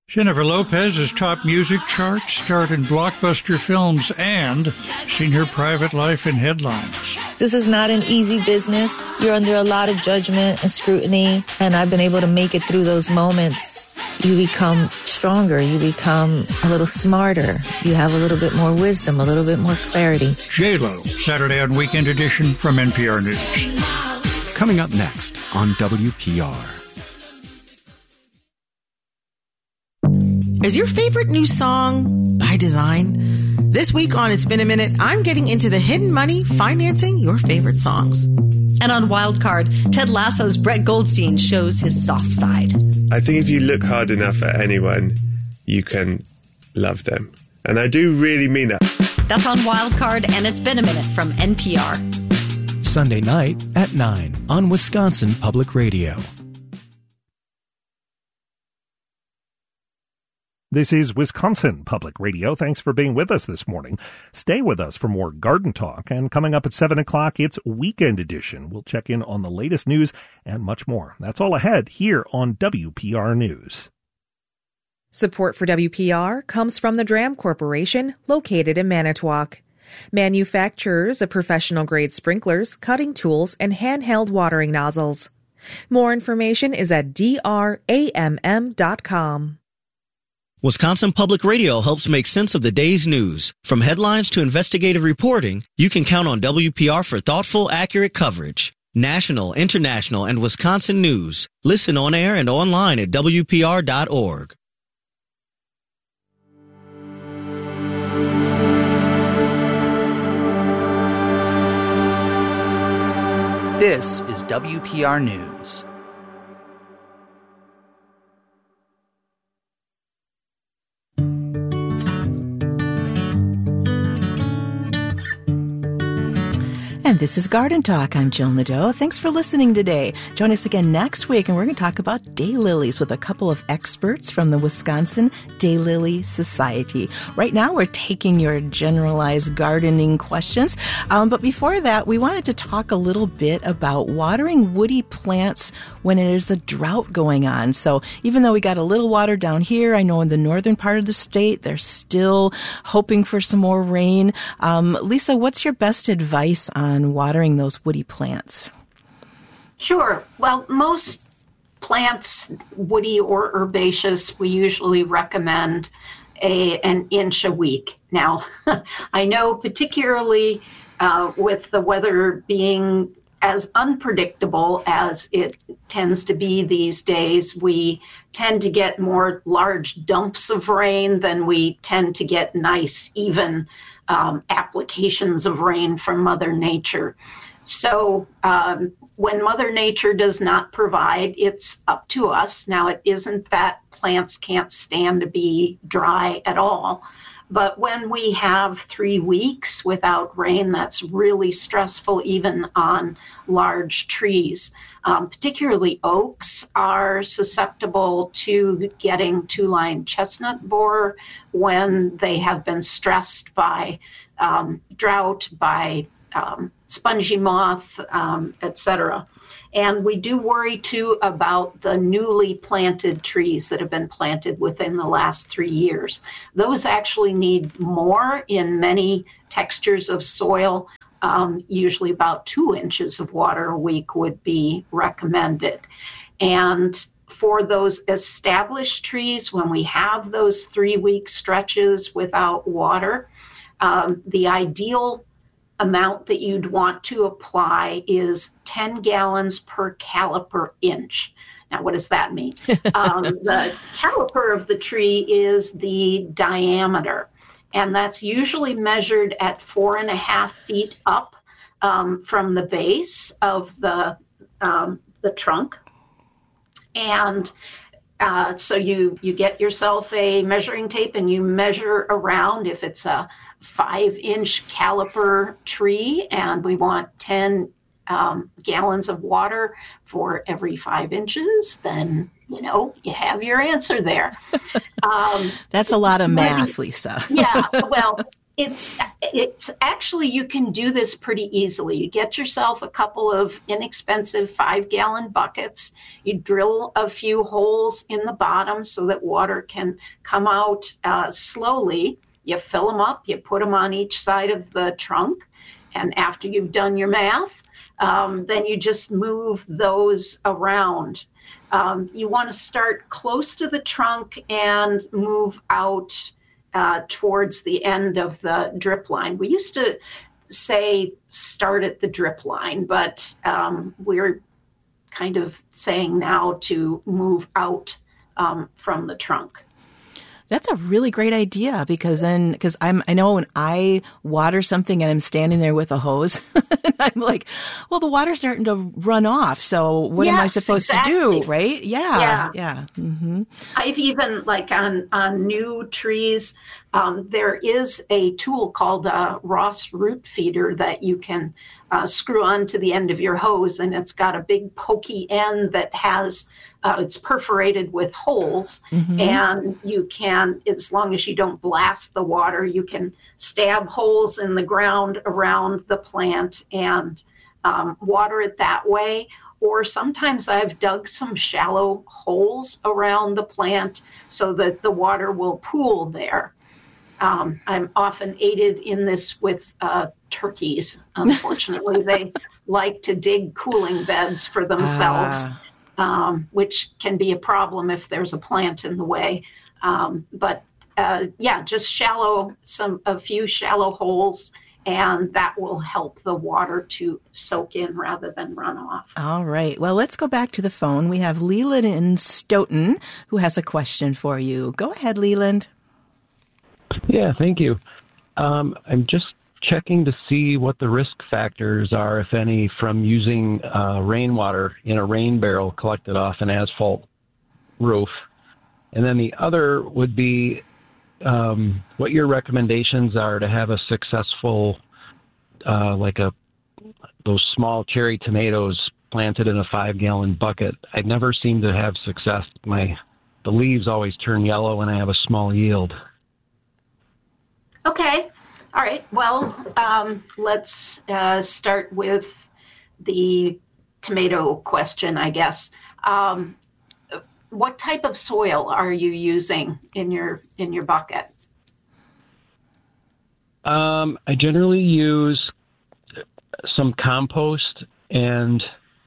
Jennifer Lopez has topped music charts, starred in blockbuster films, and seen her private life in headlines. This is not an easy business. You're under a lot of judgment and scrutiny, and I've been able to make it through those moments. You become stronger. You become a little smarter. You have a little bit more wisdom, a little bit more clarity. J-Lo, Saturday on Weekend Edition from NPR News. Coming up next on WPR. Is your favorite new song by design? This week on It's Been a Minute, I'm getting into the hidden money financing your favorite songs. And on Wildcard, Ted Lasso's Brett Goldstein shows his soft side. I think if you look hard enough at anyone, you can love them. And I do really mean that. That's on Wildcard, and It's Been a Minute from NPR. Sunday night at 9 on Wisconsin Public Radio. This is Wisconsin Public Radio. Thanks for being with us this morning. Stay with us for more garden talk. And coming up at 7 o'clock, it's Weekend Edition. We'll check in on the latest news and much more. That's all ahead here on WPR News. Support for WPR comes from the Dram Corporation, located in Manitowoc. Manufacturers of professional-grade sprinklers, cutting tools, and handheld watering nozzles. More information is at dramm.com. Wisconsin Public Radio helps make sense of the day's news. From headlines to investigative reporting, you can count on WPR for thoughtful, accurate coverage. National, international, and Wisconsin news. Listen on air and online at WPR.org. This is WPR News. And this is Garden Talk. I'm Jill Nadeau. Thanks for listening today. Join us again next week, and we're going to talk about daylilies with a couple of experts from the Wisconsin Daylily Society. Right now, we're taking your generalized gardening questions. But before that, we wanted to talk a little bit about watering woody plants when there's a drought going on. So even though we got a little water down here, I know in the northern part of the state, they're still hoping for some more rain. Lisa, what's your best advice on watering those woody plants? Sure. Well, most plants, woody or herbaceous, we usually recommend an inch a week. Now, I know particularly with the weather being as unpredictable as it tends to be these days, we tend to get more large dumps of rain than we tend to get nice, even applications of rain from Mother Nature. So when Mother Nature does not provide, it's up to us. Now, it isn't that plants can't stand to be dry at all. But when we have 3 weeks without rain, that's really stressful even on large trees. Particularly oaks are susceptible to getting two-line chestnut borer when they have been stressed by drought, by spongy moth, etc. And we do worry, too, about the newly planted trees that have been planted within the last 3 years. Those actually need more in many textures of soil. Usually about 2 inches of water a week would be recommended. And for those established trees, when we have those 3-week stretches without water, the ideal amount that you'd want to apply is 10 gallons per caliper inch. Now, what does that mean? The caliper of the tree is the diameter, and that's usually measured at 4.5 feet up from the base of the trunk. And so you get yourself a measuring tape and you measure around. If it's a 5-inch caliper tree and we want 10 gallons of water for every 5 inches, then, you have your answer there. That's a lot of math, Lisa. Yeah, well, It's actually, you can do this pretty easily. You get yourself a couple of inexpensive 5-gallon buckets. You drill a few holes in the bottom so that water can come out slowly. You fill them up, you put them on each side of the trunk. And after you've done your math, then you just move those around. You want to start close to the trunk and move out towards the end of the drip line. We used to say start at the drip line, but we're kind of saying now to move out from the trunk. That's a really great idea because I know when I water something and I'm standing there with a hose, I'm like, well, the water's starting to run off. So what am I supposed to do? Right? Yeah. Mm-hmm. I've even on new trees, there is a tool called a Ross root feeder that you can screw onto the end of your hose, and it's got a big pokey end that has it's perforated with holes, and you can, as long as you don't blast the water, you can stab holes in the ground around the plant and water it that way. Or sometimes I've dug some shallow holes around the plant so that the water will pool there. I'm often aided in this with turkeys. Unfortunately, they like to dig cooling beds for themselves. Which can be a problem if there's a plant in the way. Just a few shallow holes, and that will help the water to soak in rather than run off. All right. Well, let's go back to the phone. We have Leland in Stoughton who has a question for you. Go ahead, Leland. Yeah, thank you. I'm just checking to see what the risk factors are, if any, from using rainwater in a rain barrel collected off an asphalt roof. And then the other would be what your recommendations are to have a successful, those small cherry tomatoes planted in a 5-gallon bucket. I never seem to have success. The leaves always turn yellow when I have a small yield. Okay. All right. Well, let's start with the tomato question, I guess. What type of soil are you using in your bucket? I generally use some compost, and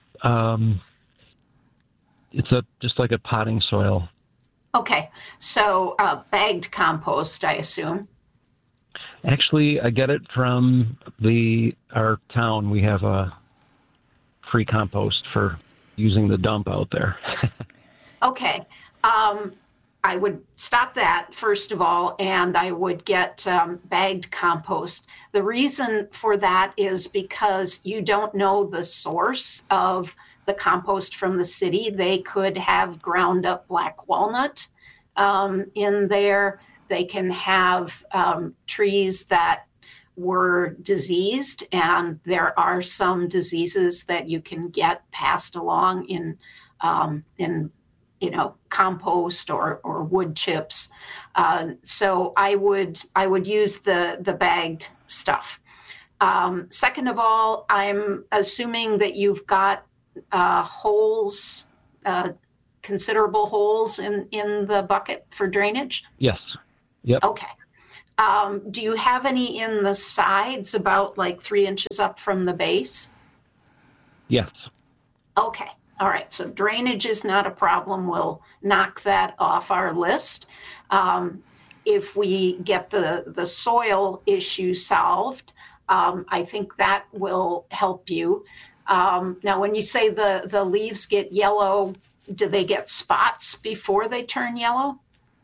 it's just like a potting soil. Okay. So bagged compost, I assume. Actually, I get it from our town. We have a free compost for using the dump out there. Okay. I would stop that, first of all, and I would get bagged compost. The reason for that is because you don't know the source of the compost from the city. They could have ground up black walnut in there. They can have trees that were diseased, and there are some diseases that you can get passed along in compost or wood chips. So I would use the bagged stuff. Second of all, I'm assuming that you've got holes, considerable holes in the bucket for drainage? Yes. Yep. Okay. Do you have any in the sides, about 3 inches up from the base? Yes. Okay. All right. So drainage is not a problem. We'll knock that off our list. If we get the soil issue solved, I think that will help you. Now, when you say the leaves get yellow, do they get spots before they turn yellow?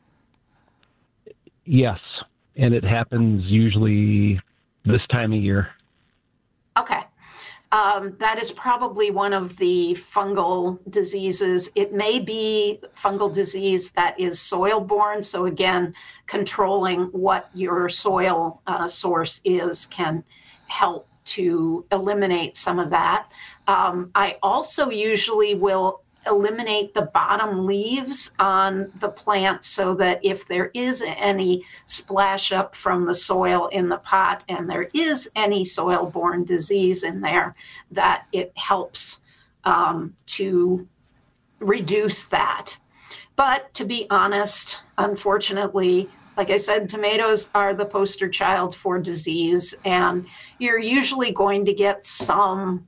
Yes, and it happens usually this time of year. Okay. That is probably one of the fungal diseases. It may be fungal disease that is soil-borne. So again, controlling what your soil source is can help to eliminate some of that. I also usually will eliminate the bottom leaves on the plant so that if there is any splash up from the soil in the pot and there is any soil-borne disease in there, that it helps to reduce that. But to be honest, unfortunately, like I said, tomatoes are the poster child for disease, and you're usually going to get some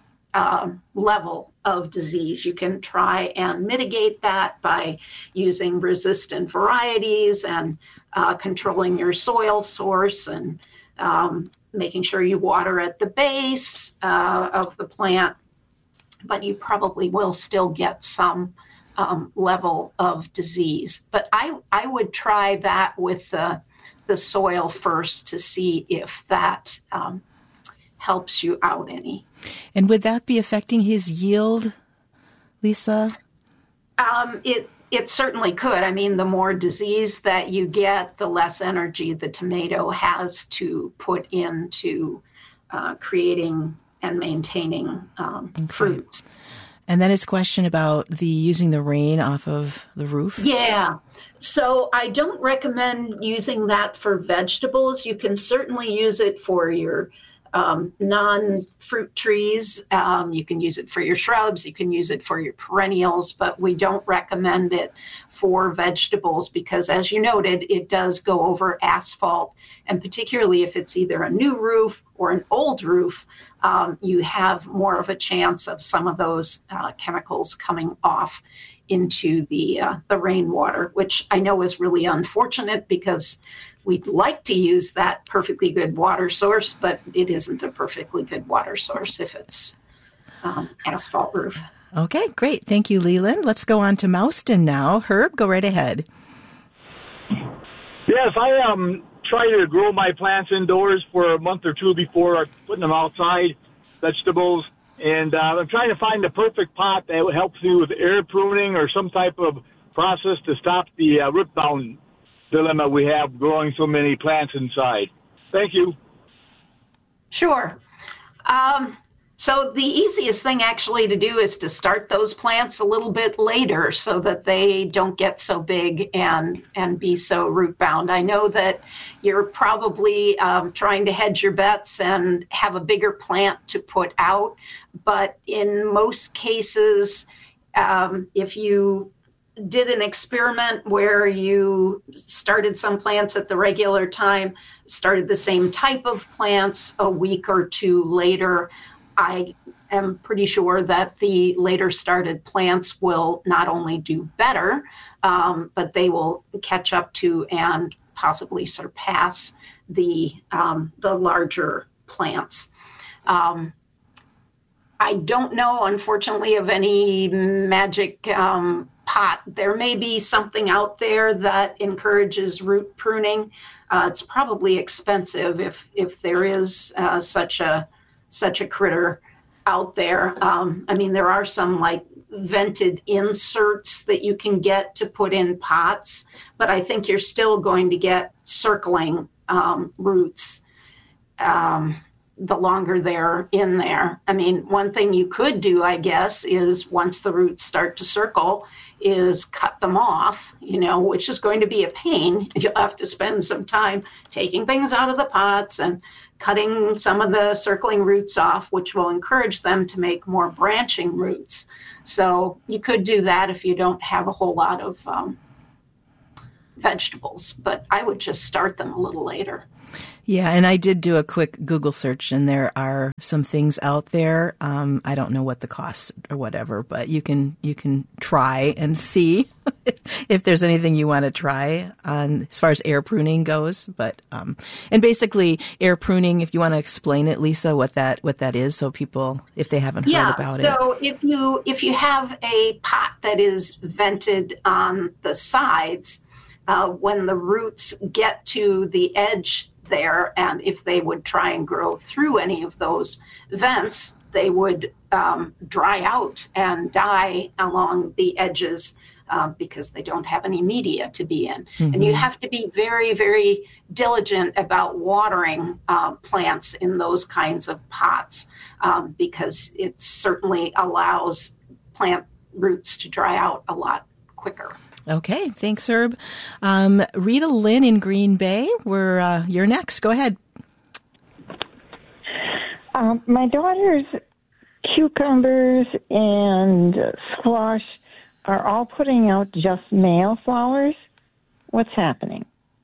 level of disease. You can try and mitigate that by using resistant varieties and controlling your soil source and making sure you water at the base of the plant, but you probably will still get some level of disease. But I would try that with the soil first to see if that helps you out any. And would that be affecting his yield, Lisa? It certainly could. I mean, the more disease that you get, the less energy the tomato has to put into creating and maintaining fruits. And then his question about using the rain off of the roof. Yeah. So I don't recommend using that for vegetables. You can certainly use it for your non-fruit trees. You can use it for your shrubs. You can use it for your perennials, but we don't recommend it for vegetables because, as you noted, it does go over asphalt. And particularly if it's either a new roof or an old roof, you have more of a chance of some of those chemicals coming off into the rainwater, which I know is really unfortunate because we'd like to use that perfectly good water source, but it isn't a perfectly good water source if it's asphalt roof. Okay, great. Thank you, Leland. Let's go on to Mouston now. Herb, go right ahead. Yes, I try to grow my plants indoors for a month or two before putting them outside, vegetables. And I'm trying to find the perfect pot that would help me with air pruning or some type of process to stop the root bound dilemma we have growing so many plants inside. Thank you. Sure. So the easiest thing actually to do is to start those plants a little bit later so that they don't get so big and be so root bound. I know that you're probably trying to hedge your bets and have a bigger plant to put out, but in most cases, if you did an experiment where you started some plants at the regular time, started the same type of plants a week or two later, I am pretty sure that the later started plants will not only do better, but they will catch up to and possibly surpass the larger plants. I don't know, unfortunately, of any magic pot. There may be something out there that encourages root pruning. It's probably expensive if there is such a critter out there. I mean, there are some like vented inserts that you can get to put in pots, but I think you're still going to get circling roots the longer they're in there. I mean, one thing you could do, I guess, is once the roots start to circle, is cut them off, which is going to be a pain. You'll have to spend some time taking things out of the pots and cutting some of the circling roots off, which will encourage them to make more branching roots. So you could do that if you don't have a whole lot of vegetables, but I would just start them a little later. Yeah, and I did do a quick Google search, and there are some things out there. I don't know what the cost or whatever, but you can try and see if there's anything you want to try on as far as air pruning goes. But and basically, air pruning, if you want to explain it, Lisa, what that is, so people, if they haven't heard about it. So if you have a pot that is vented on the sides, when the roots get to the edge there, and if they would try and grow through any of those vents, they would dry out and die along the edges because they don't have any media to be in. Mm-hmm. And you have to be very, very diligent about watering plants in those kinds of pots because it certainly allows plant roots to dry out a lot quicker. Okay, thanks, Herb. Rita Lynn in Green Bay, you're next. Go ahead. My daughter's cucumbers and squash are all putting out just male flowers. What's happening?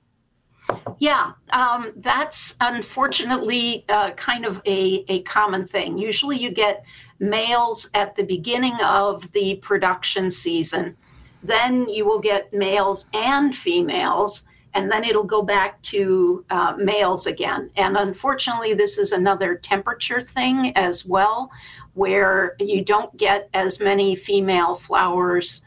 Yeah, that's unfortunately kind of a common thing. Usually you get males at the beginning of the production season. Then you will get males and females, and then it'll go back to males again. And unfortunately, this is another temperature thing as well, where you don't get as many female flowers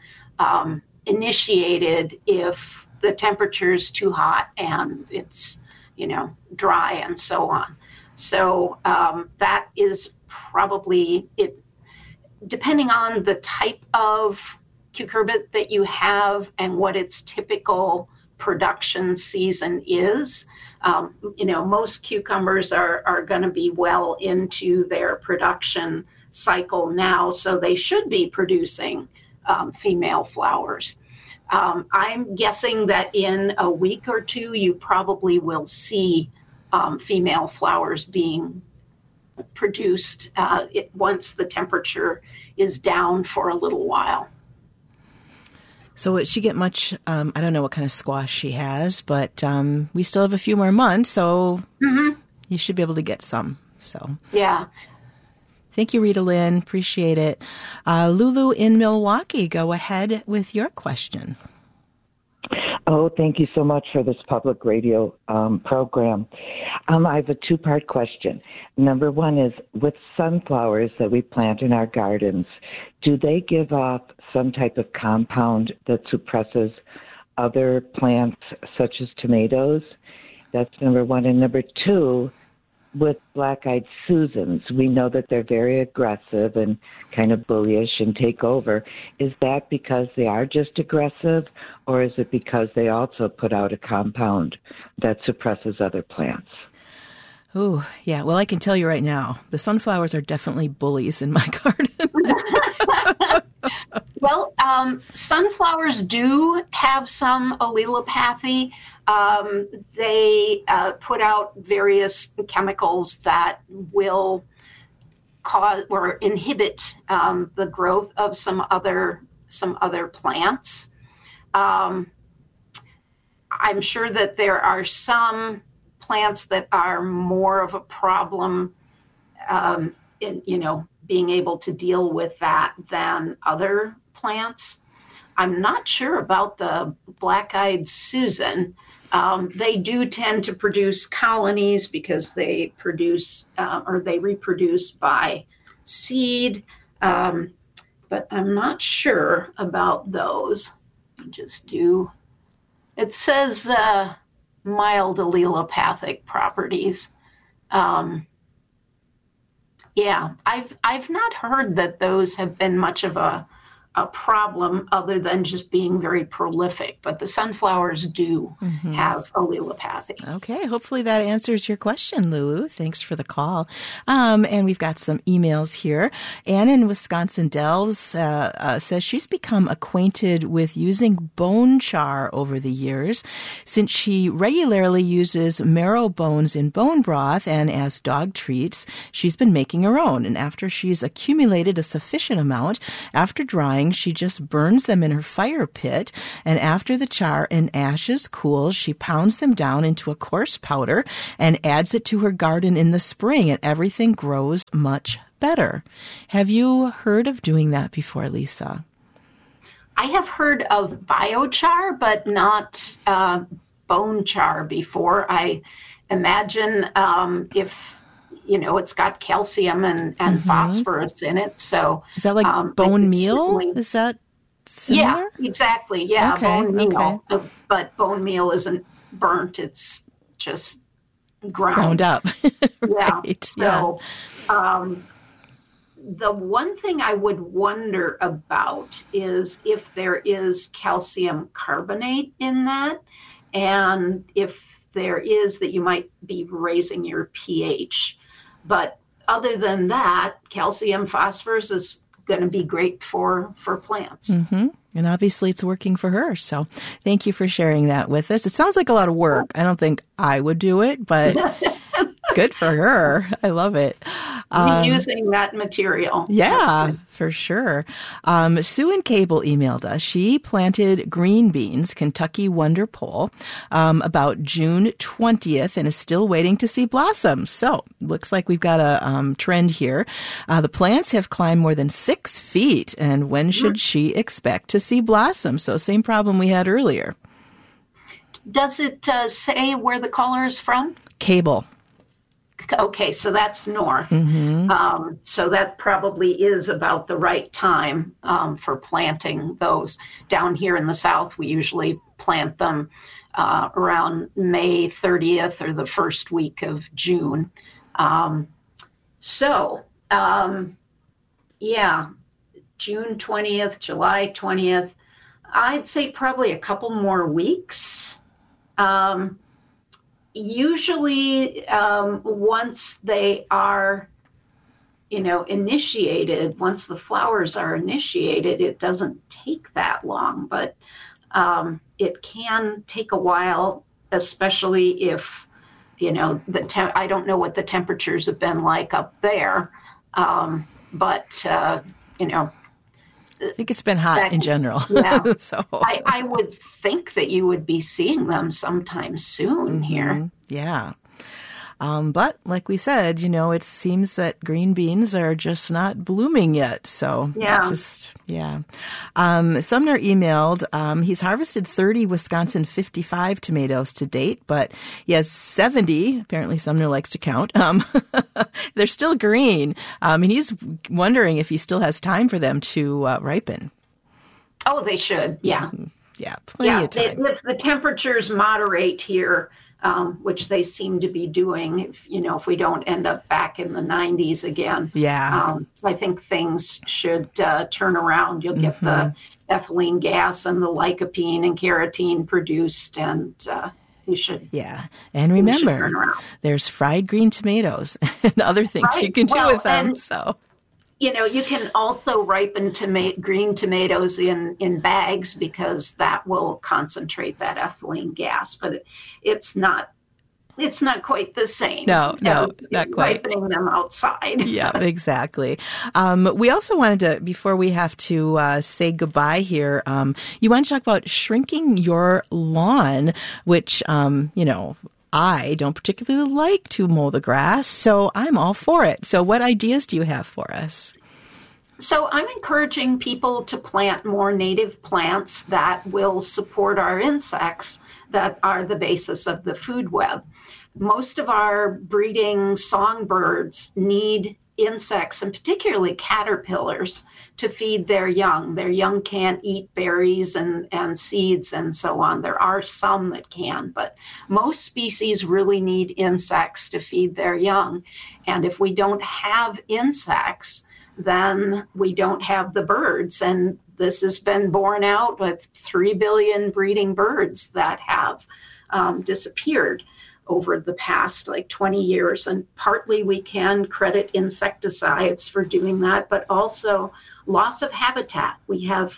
initiated if the temperature is too hot and it's, dry and so on. So that is probably it, depending on the type of cucurbit that you have and what its typical production season is. Most cucumbers are going to be well into their production cycle now, so they should be producing female flowers. I'm guessing that in a week or two, you probably will see female flowers being produced once the temperature is down for a little while. So would she get much, I don't know what kind of squash she has, but we still have a few more months, so you should be able to get some. So yeah. Thank you, Rita Lynn. Appreciate it. Lulu in Milwaukee, go ahead with your question. Oh, thank you so much for this public radio program. I have a two-part question. Number one is, with sunflowers that we plant in our gardens, do they give off some type of compound that suppresses other plants, such as tomatoes? That's number one. And number two, with black-eyed Susans, we know that they're very aggressive and kind of bullyish and take over. Is that because they are just aggressive, or is it because they also put out a compound that suppresses other plants? Oh, yeah. Well, I can tell you right now, the sunflowers are definitely bullies in my garden. Well, sunflowers do have some allelopathy. They put out various chemicals that will cause or inhibit the growth of some other plants. I'm sure that there are some plants that are more of a problem in being able to deal with that than other plants. I'm not sure about the black-eyed Susan. They do tend to produce colonies because they produce or they reproduce by seed, but I'm not sure about those. It says mild allelopathic properties. Yeah, I've not heard that those have been much of a problem other than just being very prolific, but the sunflowers do have allelopathy. Okay, hopefully that answers your question, Lulu. Thanks for the call. And we've got some emails here. Ann in Wisconsin Dells says she's become acquainted with using bone char over the years, since she regularly uses marrow bones in bone broth and as dog treats. She's been making her own, and after she's accumulated a sufficient amount, after drying, she just burns them in her fire pit, and after the char and ashes cool, she pounds them down into a coarse powder and adds it to her garden in the spring, and everything grows much better. Have you heard of doing that before, Lisa? I have heard of biochar, but not bone char before. I imagine if it's got calcium and phosphorus in it. So is that like bone meal? Is that similar? Yeah, exactly. Yeah, okay, bone meal. Okay. But bone meal isn't burnt. It's just ground up. Right. Yeah. So the one thing I would wonder about is if there is calcium carbonate in that, and if there is, that you might be raising your pH. But other than that, calcium, phosphorus is going to be great for plants. Mm-hmm. And obviously it's working for her. So thank you for sharing that with us. It sounds like a lot of work. I don't think I would do it, but good for her. I love it. Using that material. Yeah, for sure. Sue in Cable emailed us. She planted green beans, Kentucky Wonder Pole, about June 20th and is still waiting to see blossoms. So looks like we've got a trend here. The plants have climbed more than 6 feet. And when should she expect to see blossoms? So same problem we had earlier. Does it say where the caller is from? Cable. Okay, so that's north. Mm-hmm. So that probably is about the right time for planting those. Down here in the south, we usually plant them around May 30th or the first week of June. June 20th, July 20th. I'd say probably a couple more weeks. Usually, once they are, initiated, once the flowers are initiated, it doesn't take that long, but it can take a while, especially if, I don't know what the temperatures have been like up there, but I think it's been hot in general. Yeah. So I would think that you would be seeing them sometime soon here. Yeah. But like we said, it seems that green beans are just not blooming yet. So Sumner emailed, he's harvested 30 Wisconsin 55 tomatoes to date, but he has 70. Apparently Sumner likes to count. They're still green. And he's wondering if he still has time for them to ripen. Oh, they should. Yeah. Yeah. Plenty of time. If the temperatures moderate here, which they seem to be doing, if we don't end up back in the 90s again. Yeah. I think things should turn around. You'll get the ethylene gas and the lycopene and carotene produced, and you should. Yeah. And remember, there's fried green tomatoes and other things you can do with them. So. You can also ripen green tomatoes in bags because that will concentrate that ethylene gas, but it's not quite the same. No, not quite. Ripening them outside. Yeah, exactly. We also wanted to, before we have to say goodbye here, you want to talk about shrinking your lawn, which, I don't particularly like to mow the grass, so I'm all for it. So what ideas do you have for us? So I'm encouraging people to plant more native plants that will support our insects that are the basis of the food web. Most of our breeding songbirds need insects, and particularly caterpillars, to feed their young. Their young can't eat berries and seeds and so on. There are some that can, but most species really need insects to feed their young. And if we don't have insects, then we don't have the birds. And this has been borne out with 3 billion breeding birds that have disappeared over the past 20 years. And partly we can credit insecticides for doing that, but also loss of habitat. We have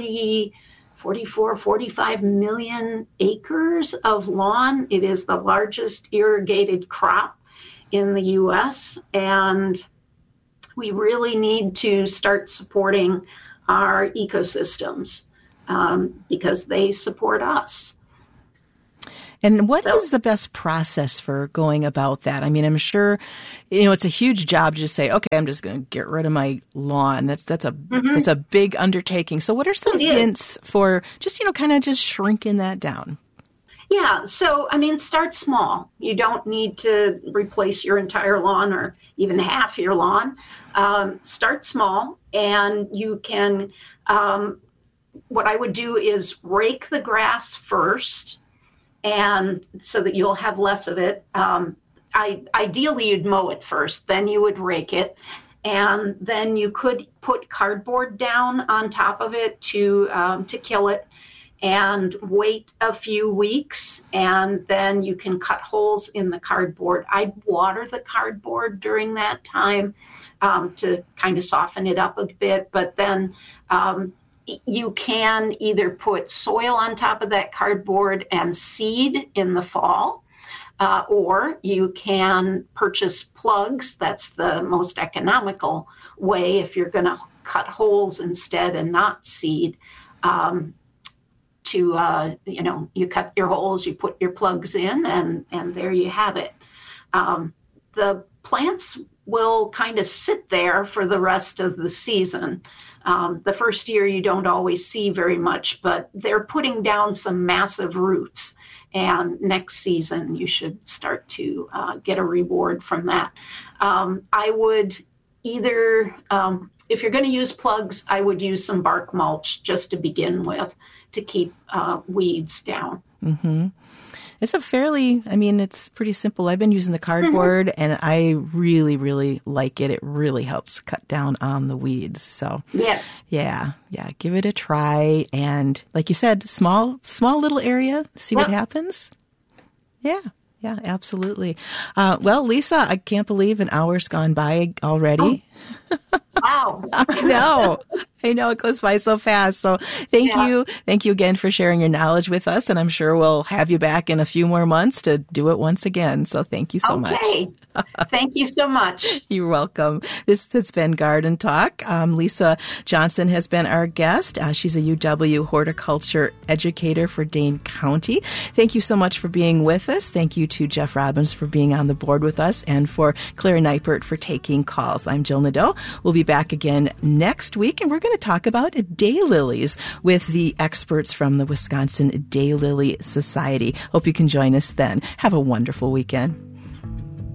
45 million acres of lawn. It is the largest irrigated crop in the U.S., and we really need to start supporting our ecosystems because they support us. And what is the best process for going about that? I mean, I'm sure, it's a huge job to just say, okay, I'm just going to get rid of my lawn. That's a big undertaking. So what are some hints for just, kind of just shrinking that down? Yeah. So, start small. You don't need to replace your entire lawn or even half your lawn. Start small, and you can, what I would do is rake the grass first, and so that you'll have less of it. Ideally, you'd mow it first, then you would rake it, and then you could put cardboard down on top of it to kill it, and wait a few weeks, and then you can cut holes in the cardboard. I'd water the cardboard during that time to kind of soften it up a bit. But then you can either put soil on top of that cardboard and seed in the fall, or you can purchase plugs. That's the most economical way if you're going to cut holes instead and not seed. You cut your holes, you put your plugs in, and there you have it. The plants will kind of sit there for the rest of the season. The first year you don't always see very much, but they're putting down some massive roots. And next season you should start to get a reward from that. I would either, if you're going to use plugs, I would use some bark mulch just to begin with to keep weeds down. Mm-hmm. It's it's pretty simple. I've been using the cardboard, and I really, really like it. It really helps cut down on the weeds. So yes, yeah, give it a try. And like you said, small little area. See what happens. Yeah, absolutely. Well, Lisa, I can't believe an hour's gone by already. Wow. I know it goes by so fast. So thank you again for sharing your knowledge with us, and I'm sure we'll have you back in a few more months to do it once again. So thank you so much. Okay. Thank you so much. You're welcome. This has been Garden Talk. Lisa Johnson has been our guest. She's a UW horticulture educator for Dane County. Thank you so much for being with us. Thank you to Jeff Robbins for being on the board with us, and for Claire Neipert for taking calls. I'm Jill Nadeau. We'll be back again next week, and we're going to talk about daylilies with the experts from the Wisconsin Daylily Society. Hope you can join us then. Have a wonderful weekend.